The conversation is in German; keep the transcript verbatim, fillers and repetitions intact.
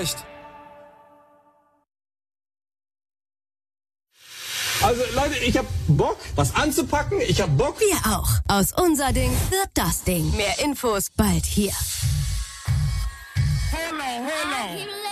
recht. Also Leute, ich hab Bock, was anzupacken. Ich hab Bock. Wir auch. Aus unser Ding wird das Ding. Mehr Infos bald hier. Hello, hello.